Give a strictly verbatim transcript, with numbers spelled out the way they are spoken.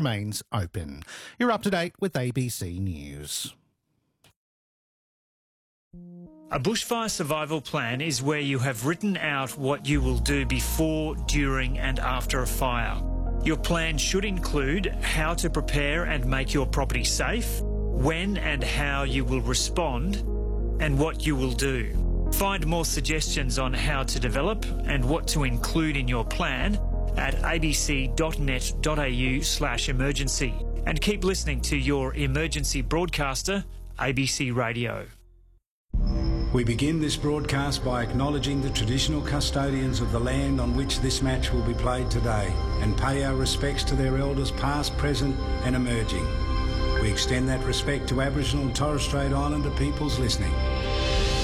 remains open. You're up to date with A B C News. A bushfire survival plan is where you have written out what you will do before, during and after a fire. Your plan should include how to prepare and make your property safe, when and how you will respond, and what you will do. Find more suggestions on how to develop and what to include in your plan at abc.net.au slash emergency. And keep listening to your emergency broadcaster, A B C Radio. We begin this broadcast by acknowledging the traditional custodians of the land on which this match will be played today and pay our respects to their elders past, present and emerging. We extend that respect to Aboriginal and Torres Strait Islander peoples listening.